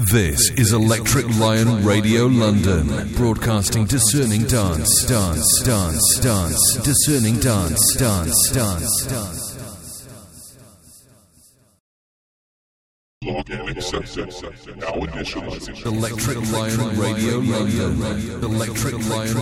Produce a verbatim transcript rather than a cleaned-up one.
This is Electric Lion Radio London, broadcasting discerning dance, dance, dance, dance, discerning dance, dance, dance, dance. Log in accepted. Now initializing. Electric Lion Radio London. Electric Lion